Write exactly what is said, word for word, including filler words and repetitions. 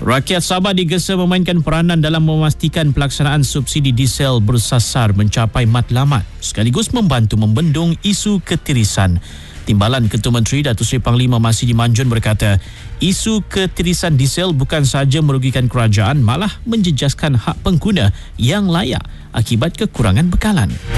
Rakyat Sabah digesa memainkan peranan dalam memastikan pelaksanaan subsidi diesel bersasar mencapai matlamat sekaligus membantu membendung isu ketirisan. Timbalan Ketua Menteri Datuk Seri Panglima Masidi Manjun berkata, isu ketirisan diesel bukan sahaja merugikan kerajaan, malah menjejaskan hak pengguna yang layak akibat kekurangan bekalan.